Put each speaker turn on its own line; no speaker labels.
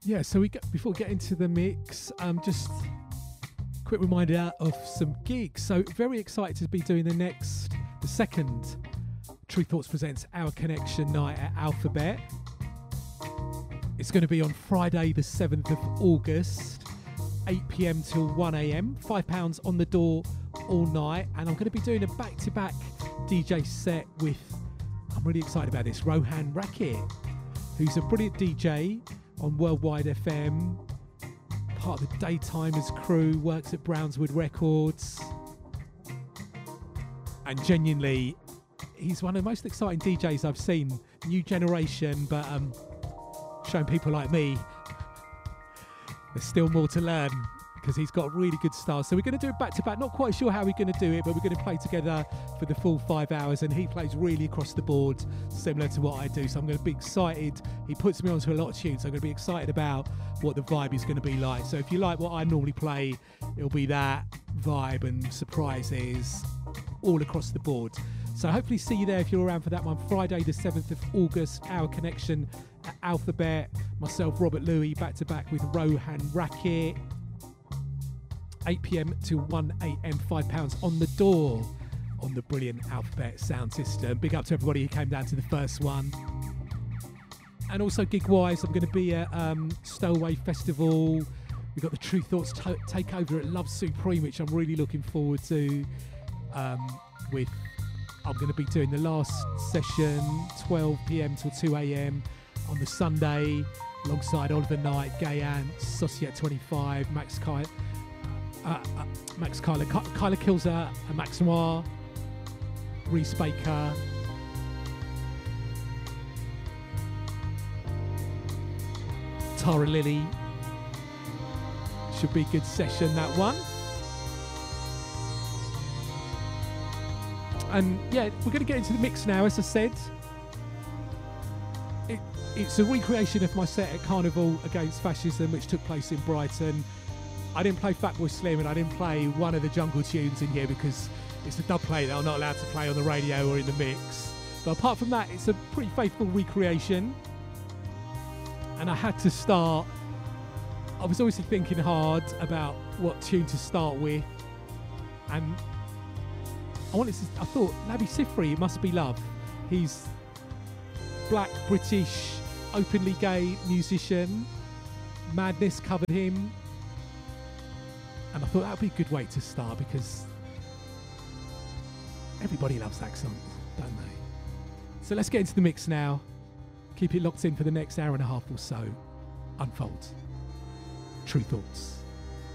Yeah, so before we get into the mix, just quick reminder of some gigs. So very excited to be doing the second True Thoughts Presents Our Connection night at Alphabet. It's going to be on Friday the 7th of August, 8 p.m. till 1 a.m. £5 on the door all night, and I'm going to be doing a back-to-back DJ set with, I'm really excited about this, Rohan Rakit, who's a brilliant DJ on Worldwide FM, part of the Daytimers crew, works at Brownswood Records, and genuinely he's one of the most exciting DJs I've seen, new generation, but showing people like me there's still more to learn, because he's got really good style. So we're going to do it back to back, not quite sure how we're going to do it, but we're going to play together for the full 5 hours, and he plays really across the board, similar to what I do. So I'm going to be excited. He puts me onto a lot of tunes, so I'm going to be excited about what the vibe is going to be like. So if you like what I normally play, it'll be that vibe and surprises all across the board. So hopefully see you there if you're around for that one. Friday the 7th of August, Our Connection at Alphabet. Myself, Robert Louis, back to back with Rohan Rakit. 8 p.m. to 1 a.m. £5 on the door on the brilliant Alphabet sound system. Big up to everybody who came down to the first one. And also gig-wise, I'm going to be at Stowaway Festival. We've got the True Thoughts takeover at Love Supreme, which I'm really looking forward to. I'm going to be doing the last session, 12 p.m. till 2 a.m. on the Sunday, alongside Oliver Knight, Gay Ants, Societe 25, Max Kyler, Kyler Kilzer, and Max Noir, Reese Baker, Tara Lilly. Should be a good session, that one. And yeah, we're going to get into the mix now, as I said. It's a recreation of my set at Carnival Against Fascism, which took place in Brighton. I didn't play Fatboy Slim, and I didn't play one of the jungle tunes in here because it's a dub play that I'm not allowed to play on the radio or in the mix. But apart from that, it's a pretty faithful recreation. And I had to start. I was obviously thinking hard about what tune to start with. And I thought, Nabi Sifri, It Must Be Love. He's black, British, openly gay musician. Madness covered him. And I thought that would be a good way to start, because everybody loves that song, don't they? So let's get into the mix now. Keep it locked in for the next hour and a half or so. Unfold. True Thoughts.